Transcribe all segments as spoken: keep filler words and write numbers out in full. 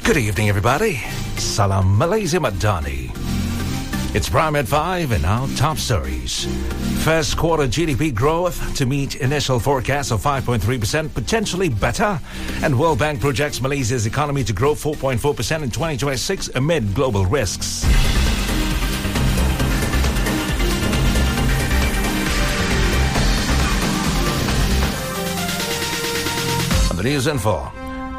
Good evening, everybody. Salam Malaysia Madani. It's Prime at five and our top stories. First quarter G D P growth to meet initial forecast of five point three percent, potentially better. And World Bank projects Malaysia's economy to grow four point four percent in twenty twenty-six amid global risks. On the news info.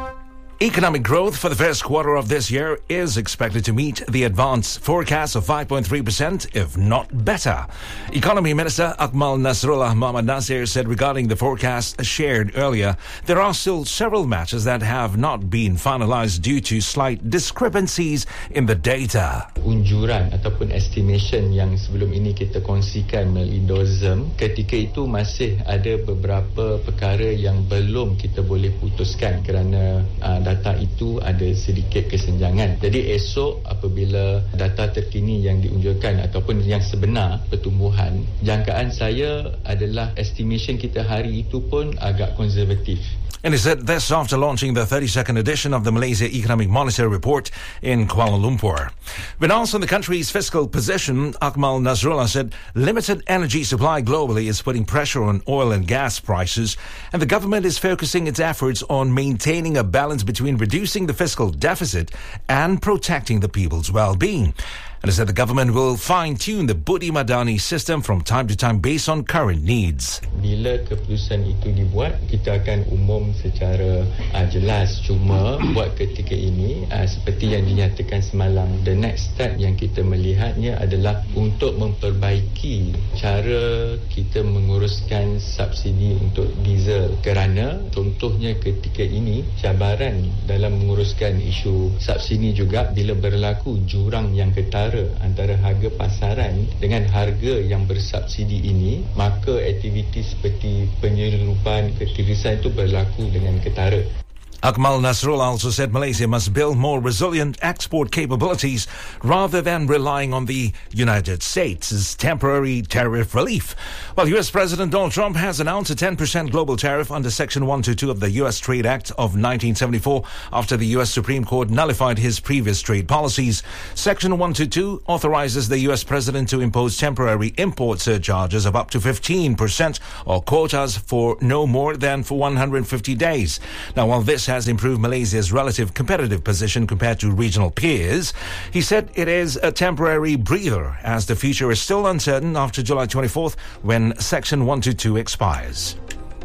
Economic growth for the first quarter of this year is expected to meet the advanced forecast of five point three percent, if not better. Economy Minister Akmal Nasrullah Mohammad Nasir said regarding the forecast shared earlier, there are still several matters that have not been finalized due to slight discrepancies in the data. Unjuran ataupun estimation yang sebelum ini kita kongsikan melalui D O Z M, ketika itu masih ada beberapa perkara yang belum kita boleh putuskan kerana uh, data itu ada sedikit kesenjangan. Jadi esok apabila data terkini yang diunjurkan ataupun yang sebenar pertumbuhan, jangkaan saya adalah estimation kita hari itu pun agak konservatif. And he said this after launching the thirty-second edition of the Malaysia Economic Monitor report in Kuala Lumpur. When asked on the country's fiscal position, Akmal Nasrullah said limited energy supply globally is putting pressure on oil and gas prices, and the government is focusing its efforts on maintaining a balance between reducing the fiscal deficit and protecting the people's well-being. And he said the government will fine-tune the Budi Madani system from time to time based on current needs. Bila keputusan itu dibuat, kita akan umum secara uh, jelas. Cuma buat ketika ini, uh, seperti yang dinyatakan semalam, the next step yang kita melihatnya adalah untuk memperbaiki cara kita menguruskan subsidi untuk diesel. Kerana contohnya ketika ini, cabaran dalam menguruskan isu subsidi juga bila berlaku jurang yang ketara antara harga pasaran dengan harga yang bersubsidi ini, maka aktiviti seperti penyeludupan ketirisan itu berlaku dengan ketara. Akmal Nasrullah also said Malaysia must build more resilient export capabilities rather than relying on the United States' temporary tariff relief. While U S President Donald Trump has announced a ten percent global tariff under Section one twenty-two of the U S Trade Act of nineteen seventy-four after the U S Supreme Court nullified his previous trade policies. Section one twenty-two authorizes the U S President to impose temporary import surcharges of up to fifteen percent or quotas for no more than for one hundred fifty days. Now, while this has improved Malaysia's relative competitive position compared to regional peers, he said it is a temporary breather as the future is still uncertain after July twenty-fourth when Section one twenty-two expires.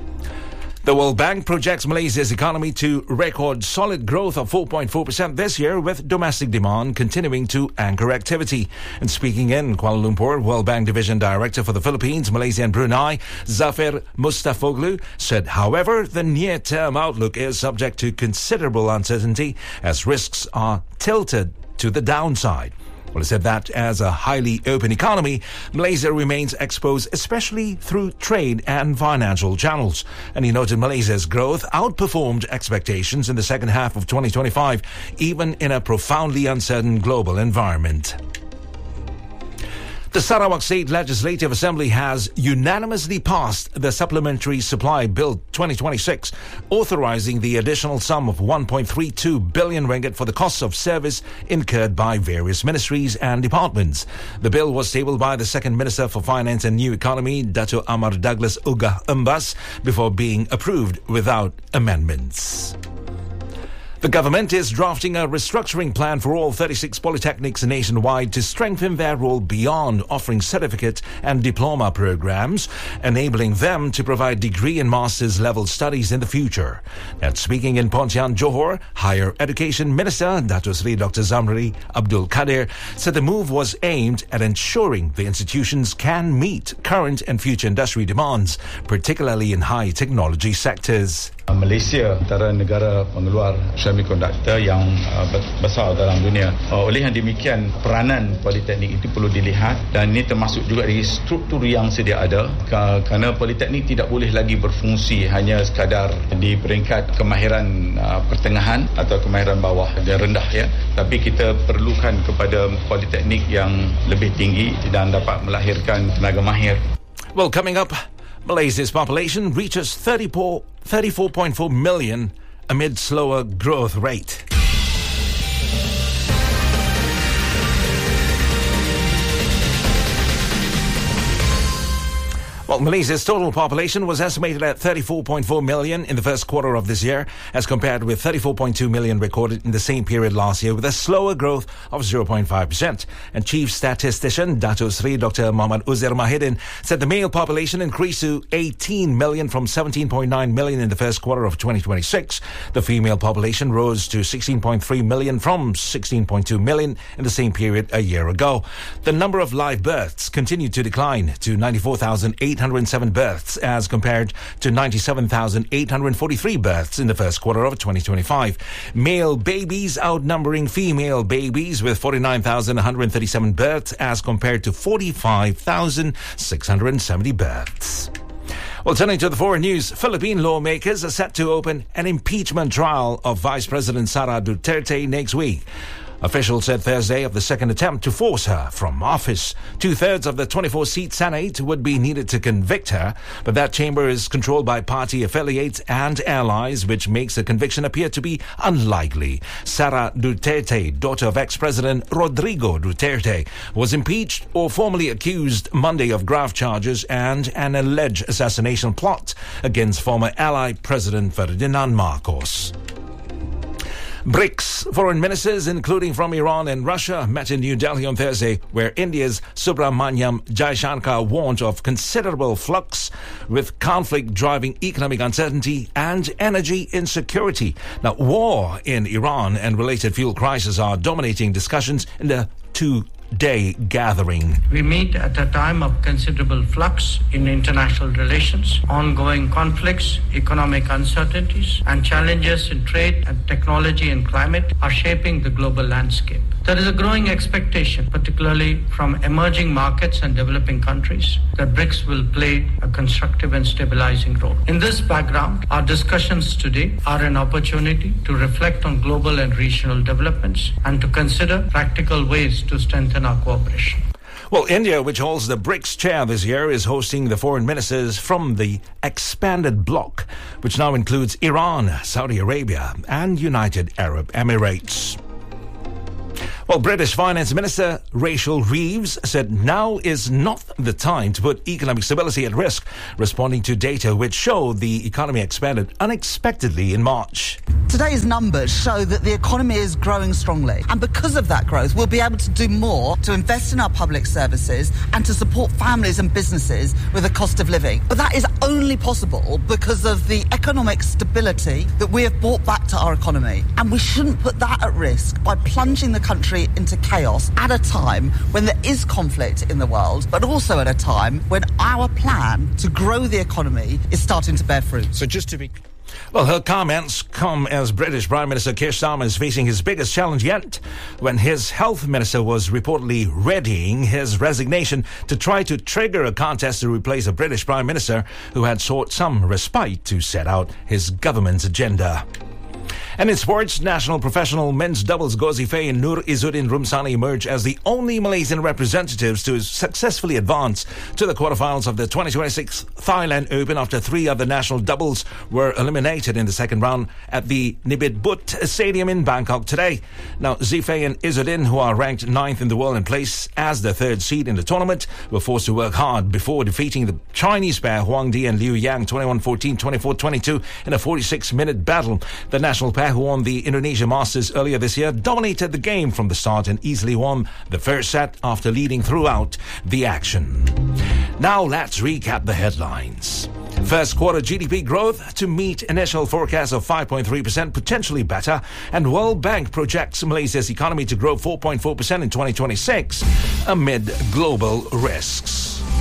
The World Bank projects Malaysia's economy to record solid growth of four point four percent this year, with domestic demand continuing to anchor activity. And speaking in Kuala Lumpur, World Bank Division Director for the Philippines, Malaysia and Brunei, Zafir Mustafoglu, said, however, the near-term outlook is subject to considerable uncertainty as risks are tilted to the downside. Well, he said that as a highly open economy, Malaysia remains exposed, especially through trade and financial channels. And he noted Malaysia's growth outperformed expectations in the second half of twenty twenty-five, even in a profoundly uncertain global environment. The Sarawak State Legislative Assembly has unanimously passed the Supplementary Supply Bill twenty twenty-six, authorizing the additional sum of one point three two billion ringgit for the costs of service incurred by various ministries and departments. The bill was tabled by the Second Minister for Finance and New Economy, Dato' Amar Douglas Ugah Embas, before being approved without amendments. The government is drafting a restructuring plan for all thirty-six polytechnics nationwide to strengthen their role beyond offering certificate and diploma programs, enabling them to provide degree and master's level studies in the future. Now, speaking in Pontian, Johor, Higher Education Minister Dato' Sri Doctor Zamri Abdul Kadir said the move was aimed at ensuring the institutions can meet current and future industry demands, particularly in high technology sectors. Malaysia antara negara pengeluar semiconductor yang uh, besar dalam dunia. Uh, oleh yang demikian, peranan politeknik itu perlu dilihat, dan ini termasuk juga dari struktur yang sedia ada, kerana politeknik tidak boleh lagi berfungsi hanya sekadar di peringkat kemahiran uh, pertengahan atau kemahiran bawah dan rendah, ya. Tapi kita perlukan kepada politeknik yang lebih tinggi dan dapat melahirkan tenaga mahir. Well, coming up, Malaysia's population reaches thirty-four point four million amid slower growth rate. Well, Malaysia's total population was estimated at thirty-four point four million in the first quarter of this year, as compared with thirty-four point two million recorded in the same period last year, with a slower growth of zero point five percent. And Chief Statistician Dato Sri Doctor Muhammad Uzair Mahidin said the male population increased to eighteen million from seventeen point nine million in the first quarter of twenty twenty-six. The female population rose to sixteen point three million from sixteen point two million in the same period a year ago. The number of live births continued to decline to ninety-four thousand eight hundred seven births, as compared to ninety-seven thousand eight hundred forty-three births in the first quarter of twenty twenty-five. Male babies outnumbering female babies with forty-nine thousand one hundred thirty-seven births, as compared to forty-five thousand six hundred seventy births. Well, turning to the foreign news, Philippine lawmakers are set to open an impeachment trial of Vice President Sara Duterte next week. Officials said Thursday of the second attempt to force her from office. Two-thirds of the twenty-four seat Senate would be needed to convict her, but that chamber is controlled by party affiliates and allies, which makes a conviction appear to be unlikely. Sara Duterte, daughter of ex-President Rodrigo Duterte, was impeached or formally accused Monday of grave charges and an alleged assassination plot against former ally President Ferdinand Marcos. BRICS foreign ministers, including from Iran and Russia, met in New Delhi on Thursday, where India's Subramanyam Jaishankar warned of considerable flux, with conflict driving economic uncertainty and energy insecurity. Now, war in Iran and related fuel crisis are dominating discussions in the two day gathering. We meet at a time of considerable flux in international relations, ongoing conflicts, economic uncertainties, and challenges in trade and technology and climate are shaping the global landscape. There is a growing expectation, particularly from emerging markets and developing countries, that BRICS will play a constructive and stabilizing role. In this background, our discussions today are an opportunity to reflect on global and regional developments and to consider practical ways to strengthen our cooperation. Well, India, which holds the BRICS chair this year, is hosting the foreign ministers from the expanded bloc, which now includes Iran, Saudi Arabia, and United Arab Emirates. Well, British Finance Minister Rachel Reeves said now is not the time to put economic stability at risk, responding to data which showed the economy expanded unexpectedly in March. Today's numbers show that the economy is growing strongly, and because of that growth, we'll be able to do more to invest in our public services and to support families and businesses with the cost of living. But that is only possible because of the economic stability that we have brought back to our economy, and we shouldn't put that at risk by plunging the country into chaos at a time when there is conflict in the world, but also at a time when our plan to grow the economy is starting to bear fruit. So just to be... Well, her comments come as British Prime Minister Keir Starmer is facing his biggest challenge yet, when his health minister was reportedly readying his resignation to try to trigger a contest to replace a British Prime Minister who had sought some respite to set out his government's agenda. And in sports, national professional men's doubles Goh Zifei and Nur Izzuddin Rumsani emerged as the only Malaysian representatives to successfully advance to the quarterfinals of the twenty twenty-six Thailand Open after three other national doubles were eliminated in the second round at the Nibit But Stadium in Bangkok today. Now, Zifei and Izzuddin, who are ranked ninth in the world and placed as the third seed in the tournament, were forced to work hard before defeating the Chinese pair Huang Di and Liu Yang twenty-one fourteen, twenty-four twenty-two in a forty-six minute battle. The national pair, who won the Indonesia Masters earlier this year, dominated the game from the start and easily won the first set after leading throughout the action. Now let's recap the headlines. First quarter G D P growth to meet initial forecast of five point three percent, potentially better, and World Bank projects Malaysia's economy to grow four point four percent in twenty twenty-six amid global risks.